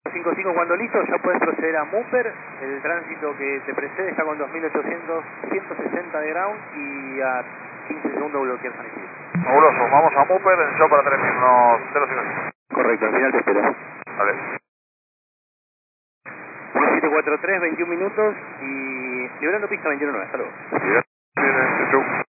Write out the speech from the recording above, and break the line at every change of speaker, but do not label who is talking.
55, cuando listo ya puedes proceder a Mupper. El tránsito que te precede está con 2800, 160 de ground y a 15 segundos bloquear San Isidro.
Fabuloso, vamos a Mupper en show para 3000, unos 0,5.
Correcto, al final te espero.
Vale.
1743, 21 minutos y liberando pista 21.9, hasta luego.
Bien, chau.